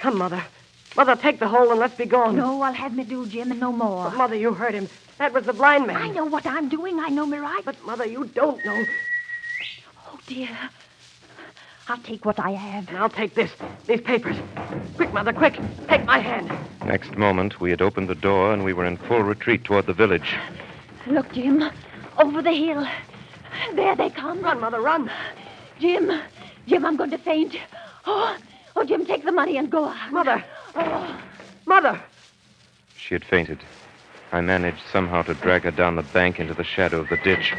Come, Mother. Mother, take the hole and let's be gone. No, I'll have me do, Jim, and no more. But, Mother, you heard him. That was the blind man. I know what I'm doing. I know me right. But, Mother, you don't know. Oh, dear. I'll take what I have. And I'll take this. These papers. Quick, Mother, quick. Take my hand. Next moment, we had opened the door and we were in full retreat toward the village. Look, Jim. Over the hill. There they come. Run, Mother, run. Jim, I'm going to faint. Oh, Jim, take the money and go on. Mother. Oh. Mother. She had fainted. I managed somehow to drag her down the bank into the shadow of the ditch.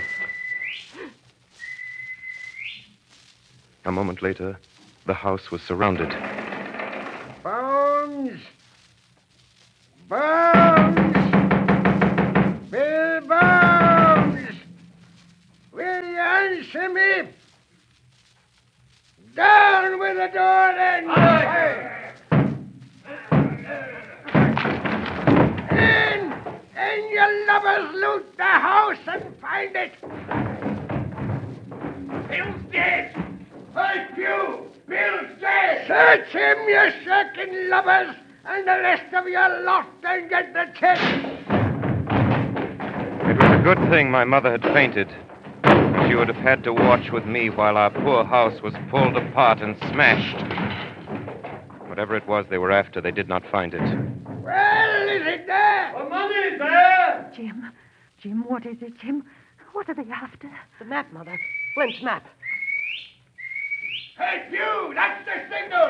A moment later, the house was surrounded. Bones! Bones! Bill Bones! Will you answer me? Down with the door, then! In, you lovers, loot the house and find it! Bill's dead! Thank you! Bill's dead! Search him, you shirking lovers, and the rest of your lot, and get the check! It was a good thing my mother had fainted. She would have had to watch with me while our poor house was pulled apart and smashed. Whatever it was they were after, they did not find it. Well, is it there? The money's there! Jim, what is it, Jim? What are they after? The map, Mother. Flint's map. Hey, you! That's the signal!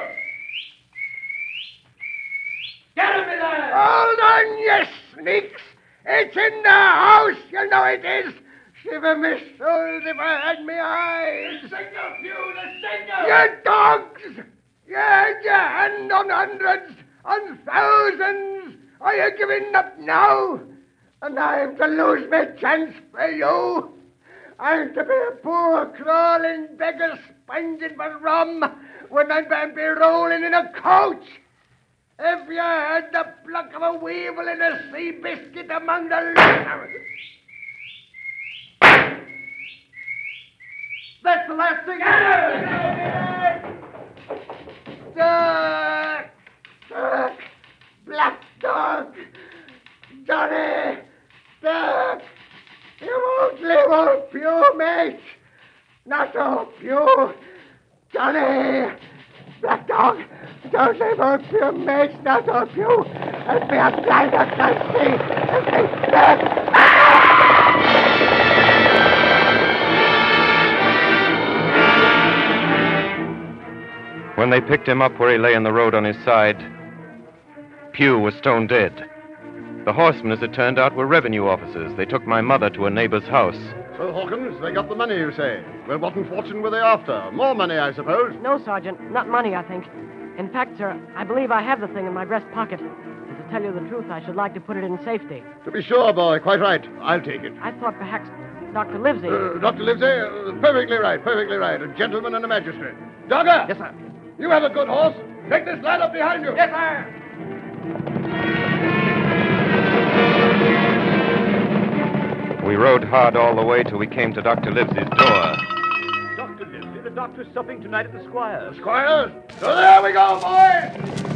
Get him in there! Hold on, you sneaks! It's in the house, you know it is! Shiver me souls if I had me eyes! The signal, Pew, the signal! You dogs! You had your hand on hundreds, on thousands! Are you giving up now? And I'm to lose my chance for you? I'm to be a poor, crawling beggar sponging for rum when I'm to be rolling in a coach. If you had the pluck of a weevil in a sea biscuit among the... That's the last thing. Dog! Dog! Black dog! Johnny! Dog! You won't live, old Pew, mate! Not old Pew! Johnny! Black dog! Don't live, old Pew, mate! Not old Pew! Help me, I'm blind, I can't see! Help me! Dog! When they picked him up where he lay in the road on his side, Pew was stone dead. The horsemen, as it turned out, were revenue officers. They took my mother to a neighbor's house. So, Hawkins, they got the money, you say? Well, what in fortune were they after? More money, I suppose? No, Sergeant. Not money, I think. In fact, sir, I believe I have the thing in my breast pocket. And to tell you the truth, I should like to put it in safety. To be sure, boy. Quite right. I'll take it. I thought perhaps Dr. Livesey... Dr. Livesey? Perfectly right, perfectly right. A gentleman and a magistrate. Dogger! Yes, sir. You have a good horse. Take this lad up behind you. Yes, sir. We rode hard all the way till we came to Dr. Livesey's door. Dr. Livesey, the doctor's supping tonight at the Squire's. Squires? So there we go, boys.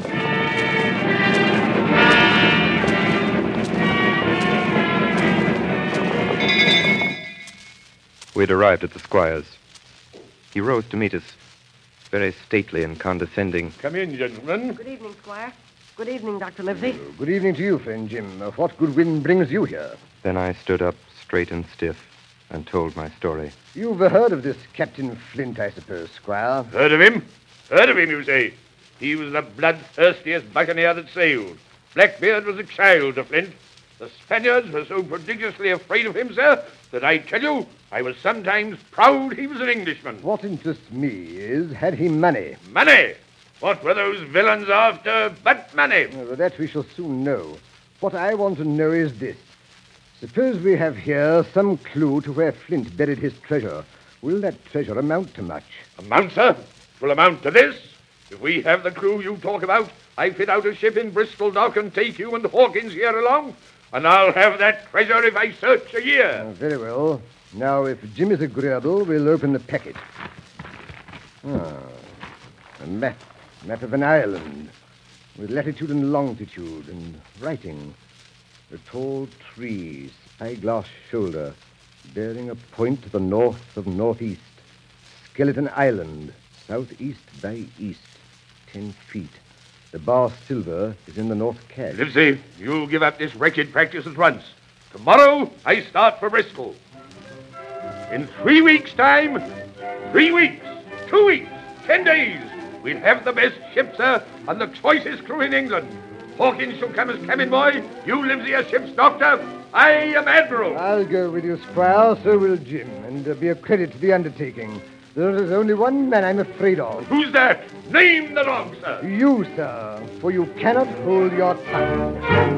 We had arrived at the squire's. He rose to meet us, very stately and condescending. Come in, gentlemen. Good evening, Squire. Good evening, Dr. Livesey. Good evening to you, friend Jim. What good wind brings you here? Then I stood up straight and stiff and told my story. You've heard of this Captain Flint, I suppose, Squire. Heard of him? Heard of him, you say? He was the bloodthirstiest buccaneer that sailed. Blackbeard was a child to Flint. The Spaniards were so prodigiously afraid of him, sir, that I tell you, I was sometimes proud he was an Englishman. What interests me is, had he money? Money! What were those villains after but money? Well, that we shall soon know. What I want to know is this. Suppose we have here some clue to where Flint buried his treasure. Will that treasure amount to much? Amount, sir? It will amount to this. If we have the clue you talk about, I fit out a ship in Bristol dock and take you and Hawkins here along, and I'll have that treasure if I search a year. Very well. Now, if Jim is agreeable, we'll open the packet. A map of an island. with latitude and longitude, and writing. A tall tree, spyglass shoulder, bearing a point to the north of northeast. Skeleton Island, southeast by east, 10 feet. The bar silver is in the north cache. Livesey, you'll give up this wretched practice at once. Tomorrow, I start for Bristol. In 3 weeks' time, 3 weeks, 2 weeks, 10 days, we'll have the best ship, sir, and the choicest crew in England. Hawkins shall come as cabin boy, you, Livesey, as ship's doctor. I am admiral. I'll go with you, Squire, so will Jim, and be a credit to the undertaking. There is only one man I'm afraid of. Who's that? Name the dog, sir. You, sir, for you cannot hold your tongue.